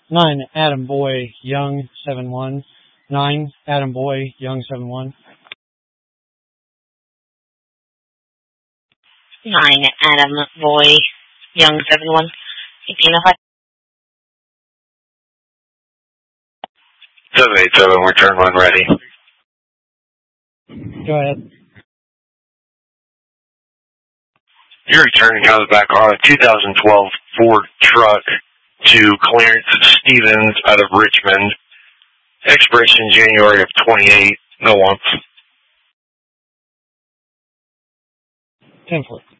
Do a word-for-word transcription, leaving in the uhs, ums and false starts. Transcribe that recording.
Nine, Adam Boy, Young, seven one. Nine, Adam Boy, Young, seven one. Nine, Adam Boy, Young, seven one. Identify. seven eight seven, return when ready. Go ahead. You're returning out of the back on a two thousand twelve Ford truck to Clarence Stevens out of Richmond. Expiration January of twenty-eight. No wants. ten four.